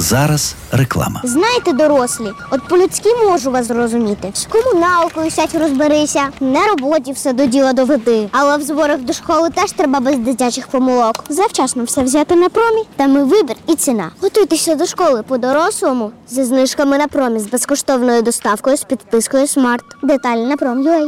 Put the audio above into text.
зараз реклама. Знаєте, дорослі, от по-людськи можу вас зрозуміти. З комуналкою сядь розберися, на роботі все до діла доведи. Але в зборах до школи теж треба без дитячих помилок. Завчасно все взяти на Промі, там і вибір, і ціна. Готуйтеся до школи по-дорослому зі знижками на Промі, з безкоштовною доставкою, з підпискою Смарт. Деталі на Prom.ua.